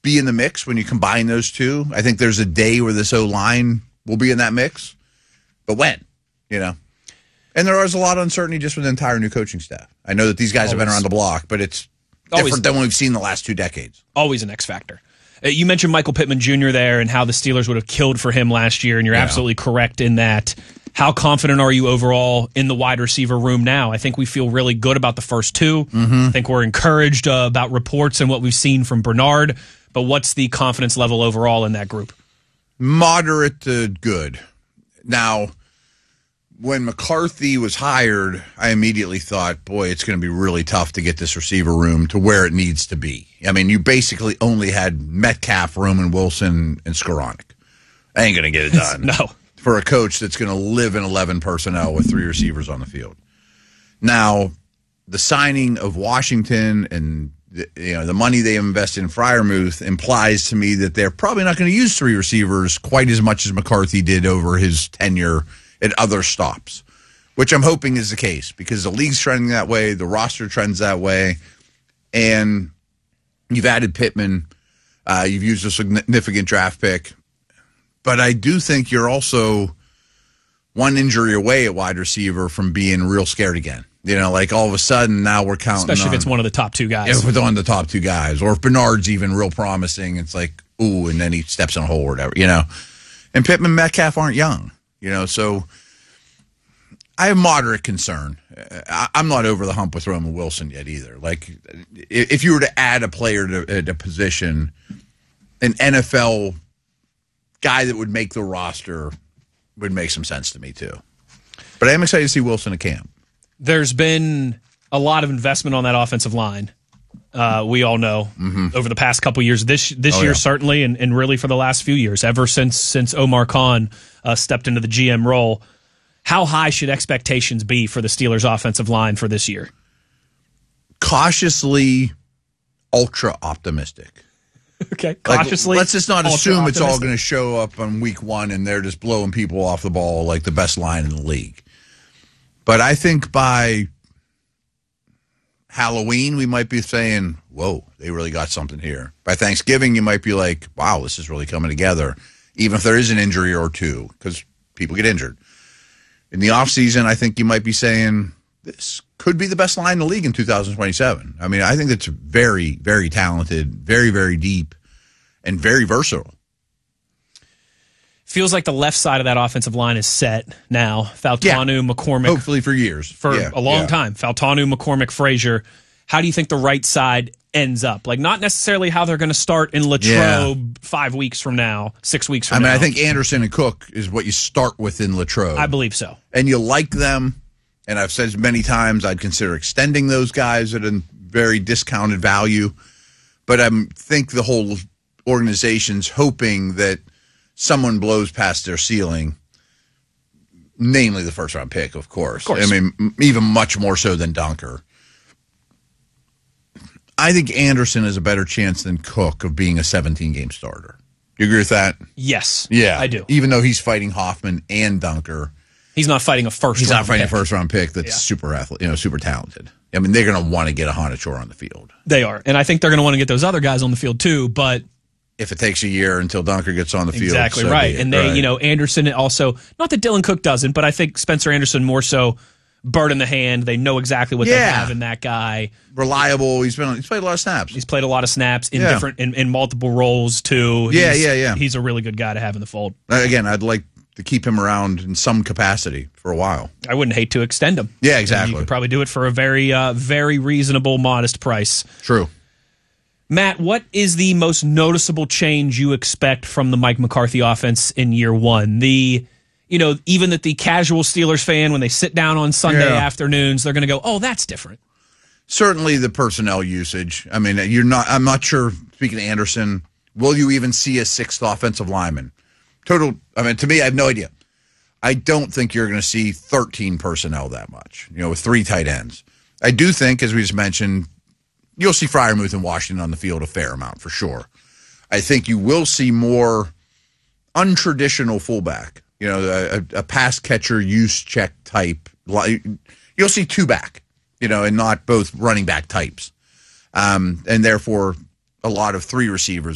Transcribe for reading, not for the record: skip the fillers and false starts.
be in the mix when you combine those two. I think there's a day where this O-line will be in that mix. But when? And there is a lot of uncertainty just with the entire new coaching staff. I know that these guys have been around the block, but it's different than what we've seen the last 2 decades. Always an X factor. You mentioned Michael Pittman Jr. there and how the Steelers would have killed for him last year, and you're absolutely correct in that. How confident are you overall in the wide receiver room now? I think we feel really good about the first 2. Mm-hmm. I think we're encouraged about reports and what we've seen from Bernard, but what's the confidence level overall in that group? Moderate to good. Now, when McCarthy was hired, I immediately thought, boy, it's going to be really tough to get this receiver room to where it needs to be. I mean, you basically only had Metcalf, Roman Wilson, and Skoranek. I ain't going to get it done. No. For a coach that's going to live in 11 personnel with 3 receivers on the field. Now, the signing of Washington and the money they invested in Freiermuth implies to me that they're probably not going to use 3 receivers quite as much as McCarthy did over his tenure at other stops, which I'm hoping is the case because the league's trending that way, the roster trends that way, and you've added Pittman, you've used a significant draft pick, but I do think you're also one injury away at wide receiver from being real scared again. Like all of a sudden now we're counting especially if it's one of the top 2 guys. If it's one of the top 2 guys, or if Bernard's even real promising, it's like, ooh, and then he steps in a hole or whatever, And Pittman and Metcalf aren't young. So I have moderate concern. I'm not over the hump with Roman Wilson yet either. Like, if you were to add a player to a position, an NFL guy that would make the roster would make some sense to me too. But I am excited to see Wilson at camp. There's been a lot of investment on that offensive line. We all know over the past couple years, this year certainly, and really for the last few years, ever since Omar Khan stepped into the GM role. How high should expectations be for the Steelers' offensive line for this year? Cautiously, ultra optimistic. Okay, cautiously. Let's just not assume it's all going to show up on week 1 and they're just blowing people off the ball like the best line in the league. But I think by Halloween, we might be saying, whoa, they really got something here. By Thanksgiving, you might be like, wow, this is really coming together, even if there is an injury or 2, because people get injured. In the offseason, I think you might be saying, this could be the best line in the league in 2027. I mean, I think it's very, very talented, very, very deep, and very versatile. Feels like the left side of that offensive line is set now. Fautanu, McCormick. Hopefully for years. For a long time. Fautanu, McCormick, Frazier. How do you think the right side ends up? Like, not necessarily how they're going to start in Latrobe 5 weeks from now, 6 weeks from now. I think Anderson and Cook is what you start with in Latrobe. I believe so. And you like them, and I've said many times I'd consider extending those guys at a very discounted value. But I think the whole organization's hoping that someone blows past their ceiling, namely the first-round pick, of course. I mean, even much more so than Dunker. I think Anderson has a better chance than Cook of being a 17-game starter. Do you agree with that? Yes. Yeah. I do. Even though he's fighting Hoffman and Dunker. He's not fighting a first-round pick. He's not fighting a first-round pick that's super athletic, super talented. I mean, they're going to want to get a Honachor on the field. They are. And I think they're going to want to get those other guys on the field too, but if it takes a year until Dunker gets on the field. Exactly so right. And they, Anderson also, not that Dylan Cook doesn't, but I think Spencer Anderson more so bird in the hand. They know exactly what they have in that guy. Reliable. He's played a lot of snaps. He's played a lot of snaps in different in multiple roles too. He's a really good guy to have in the fold. Again, I'd like to keep him around in some capacity for a while. I wouldn't hate to extend him. Yeah, exactly. You could probably do it for a very, very reasonable, modest price. True. Matt, what is the most noticeable change you expect from the Mike McCarthy offense in year 1? Even that the casual Steelers fan, when they sit down on Sunday afternoons, they're going to go, oh, that's different. Certainly the personnel usage. I mean, I'm not sure, speaking of Anderson, will you even see a 6th offensive lineman? To me, I have no idea. I don't think you're going to see 13 personnel that much, with 3 tight ends. I do think, as we just mentioned, you'll see Freiermuth and Washington on the field a fair amount, for sure. I think you will see more untraditional fullback, a pass catcher, use check type. You'll see 2 back, and not both running back types. And therefore, a lot of 3 receivers